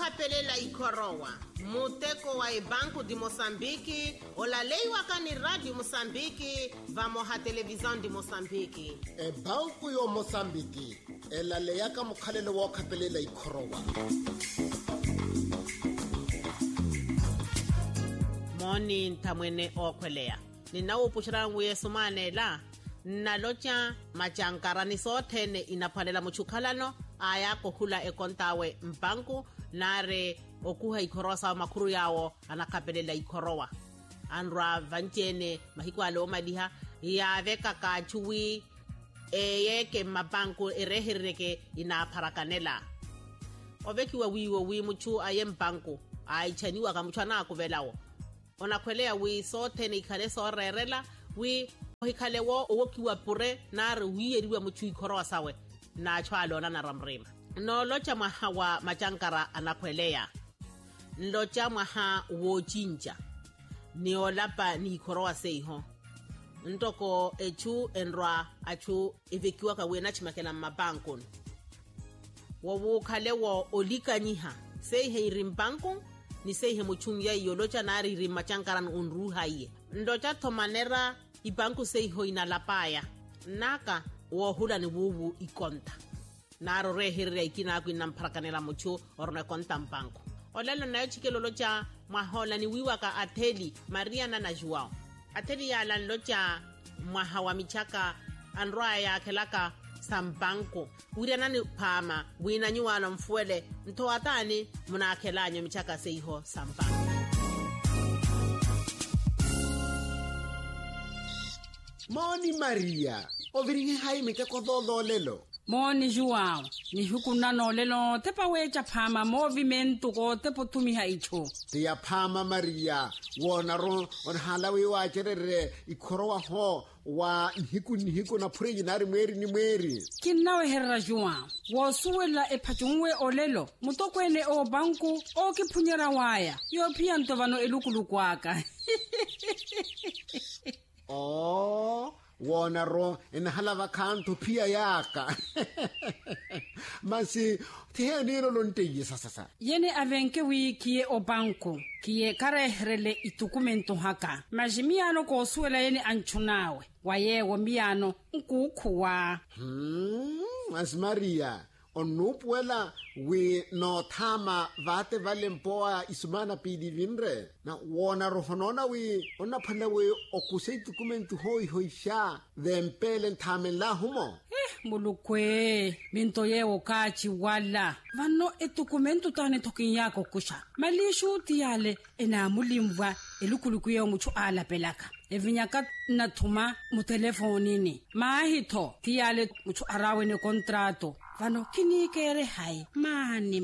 khapelela ikorowa muteko wa Banco de Moçambique olaleiwa kani Radio Moçambique vamoha television de Moçambique Banco yo Moçambique elaleya ka mokhalelo wa khapelela ikorowa moni ntamwene okhweleya ninawo pushira nguyesu manela nalocha machankarani sothene inaphalela muchukhalano aya kohula ekontawe mbanku nare okuha ikorowa sa makhuru yawo anakhapelela ikorowa anra vanchene mahikwalo omaliha ya veka ka chuwi eyeke mabanku erehireke inapharakanela obekiwa wiwo wi muchu ayembanku aichaniwa kamuchana akuvelawo onakhweleya wi sothene ikhale sorerela wi ohikhale wo owokiwa pure nare wiyeriwa muchu ikorowa sawe na chwalona na ramrema no locha maha wa machankara anakhweleya locha maha wo chinja ni olapa ni ikorowa seiho ntoko echu enrwa achu evekiwa kawena chimakela mabanko wo khale wo olikanyiha seihe irimbanko ni seihe muchungia yolocha nari rimachankaran unruhaiye ndocha thomanera ibanku seiho inalapaya naka wo hula ni wuwu ikonta naro rehirira ikina ku inamparakanela muchu orne konta mbanko olelo nayo chikelolocha mahola ni wiwa ka Atheli Maria na Joao Atheli ya lan locha mahawa michaka anroa ya kelaka sambanko uriana ni pama wina nyuwalo mfuele ntoatani muna kelanyo michaka seiho sambanko Moni Maria oviringi hai miteko dodolelo Moni Joao ni hukuna no lelo tepa wecha phama movimento ko tepo tumiha icho ya phama Maria wona ro onhalawi wa cherere ikorowa ho wa hiku na phureji nari mweri kinawe herra Joao wo suwela ephachungwe olelo mutokwene o banku o kiphunyera waya yo phia ntovano elukulukwaka wona ro enhalava khanto phia yaka masi theaniro lonteyi sasa yene avenke wikie o banku kie karehrele itukumento haka majimiano ko suela yene anchunawe wayewo miano nkukhuwa mas Maria onupuela we no thama vate valempoa isumana pidi vinre na wona rofonona we ona phanda we okuse document hoi sha thempele thamela humo mulukwe minto yewo kachi wala vano edokumento tane tokinyako kusha malishu tiyale ena mulimva elukuluku ye muchu ala pelaka evinyaka na thuma mu telefonini mahitho tiyale muchu arawe ne contrato vano kinikere hai mani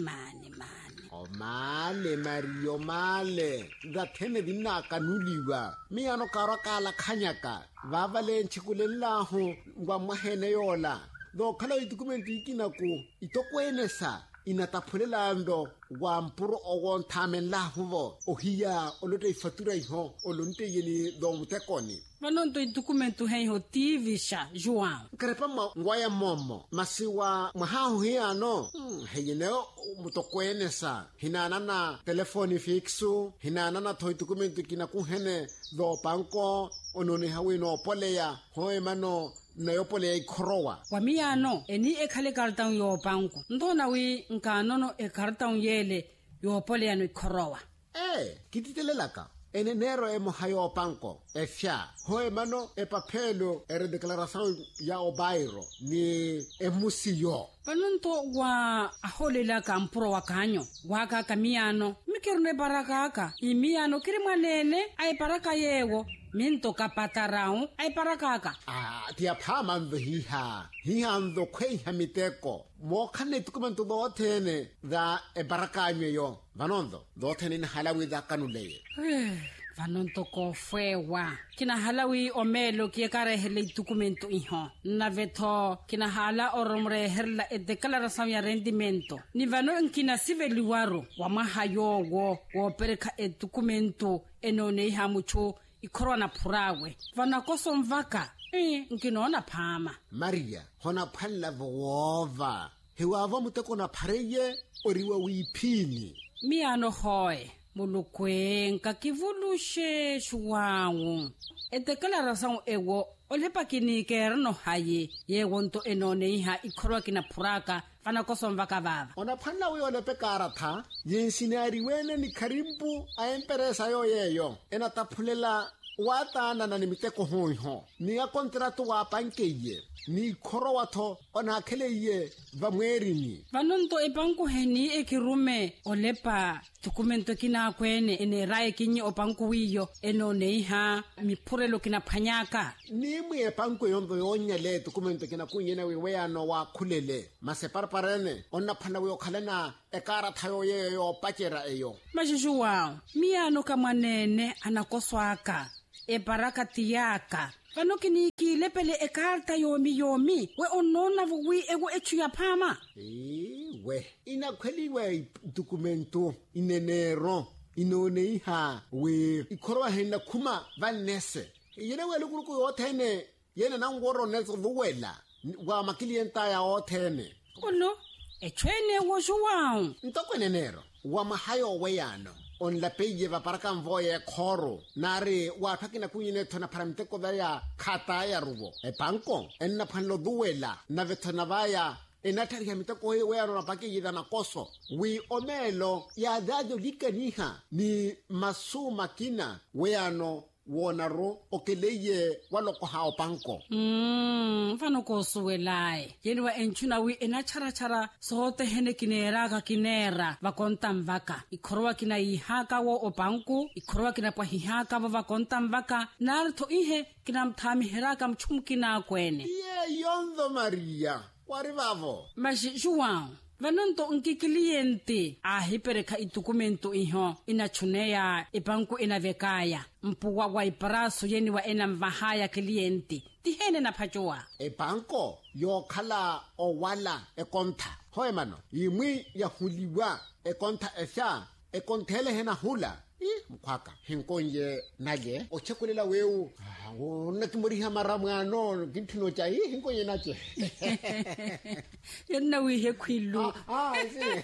male Mario male gathene dinaka nuliwa miano karakala khanyaka vavale nchikulelahu ngwa mahene yola do khala idokumenti ikinako itokwenesa inataphulela ndo wa mpuro ogonthamela huvo ohia olote ifatura iho olonte yeni do mutekoni vanonto idokumento heiho tivisha Joao karepa ngwaya momo masiwa mwahahu hiano heyene mutokwenesa hinana na telefoni fixu hinana na thoi dokumento kinakuhene do banko onone hawino poleya hoemano na yopole ikorowa wamiano eni ekhale kartang yo banku ndona wi nkanono ekartang yele yopole ya ikorowa kititelelaka enenero emohayo banko efya hoemano epaphelo declaration ya obairo ni emusiyo panonto wa aholela kampuro wakanyo waka kamiano mikirne barakaka imiano kirimwanene ay baraka yewo minto kapatarao ay barakaka tia phama ndo hiha ndo khweha miteko mokhane dokumento dothene da ebarakanyo yo vanondo dothene ni halawi da kanuleye vanonto ko fwewa kina halawi omelo kie karehele dokumento iho na vetho kina hala oromre herla declaração ya rendimento ni vano nkina siveliwaro wa mahayo wo pereka dokumento enone hamucho ikorona phurawe vana kosomvaka nkinona phama Maria hona phalla vova hewa muteko na phareye oriwa wiphini miano hoe mulukweng ka kivulushe shuwangu etekala rasang ewo olepa kinikera no haye yewonto enone iha ikhorwa kina puraka fana kosomva ka baba ona phanna we ole pe karatha yensinari wene ni kharimpu a empresa yo yeyo ena taphulela wa tana na nimiteko hoho ni ya kontrato wa pankeye ni khoro watho ona kheleye va mwerini vanonto epanku heni ekirume olepa dokumento kina kwene ene rae kinyi opanku wiyo enone iha miphurelo kina phanyaka ni mwe panku yondo yonyele dokumento kina kunyena we ano wa khulele maseparparene onna phana we okhalena ekara thayo yeyo pakera eyo majushuwa miano kamwanene anakoswaka eparaka tiyaka vanokini kilepele ekarta yomi we onona vuwi ego echuya phama we ina khweliwe dokumento inenero inone iha we ikhorwa hena khuma vanese yene we lokuru yothene yena nangoro netso vuwela wa makilienta ya othene olo echwene wo juwa ntokwenenero wa mahayo weyano on la peye va para kanvoye khoro nare wa thakina kunyine thona paramteko ya khata ya rubo e banko enna phanlo duwela na vethona vaya enathari ya miteko we ya rona pake yida na koso wi omelo ya dado likaniha ni masuma kina we ano wonaro okeleye waloko hao banko fano ko suwelai yeni wa enchuna wi enachara sote hene kinera ka kinera va kontam vaka ikhorwa kina ihaka wo opanku ikhorwa kina pa hihaka va kontam vaka nartho ihe kina mthami heraka mchumkina kwene ye yondo Maria wari vavo mashi juwa vanonto nkikiliente ahipereka idokumento iho inachuneya ipanku inavekaya mpuwa wa ipraso yeni wa ena mvahaya kliente tihene na phajowa ebanko yokhala owala ekontha hoye mano yimwi ya huliwa ekontha esha ekonthele hena hula mkhwaka hinkonye naje ochekolela weu ona kimoriha maramwano kinthino cha hinkonye nache yena wi he khwilu si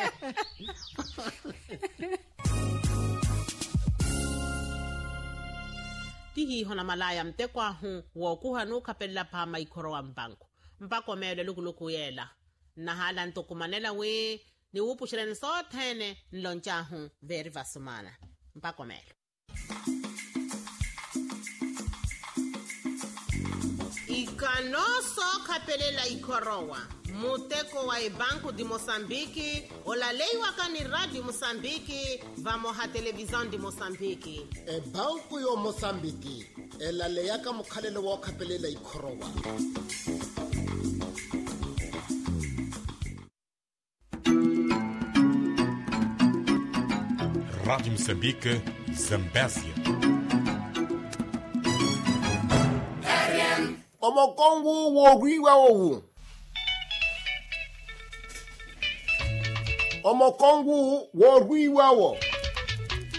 tihi hona malaya mtekwa hu wokuhanu kapella phama ikhoro wa mbanko mpako mele lukuluku yela na hala ntokumanela we ni upushireni sothene nlonchahu veri vasumana mpako mele ikanoso kapelela ikorowa muteko wa Banco de Moçambique olaleiwa kani Radio Moçambique vamoha televisão de Moçambique Banco yo Moçambique elaleyaka mukhalelo wa kapelela ikorowa Rádio Moçambique, Zambésia. Omokongu wogwiwa owu. Omokongu wogwiwa wo.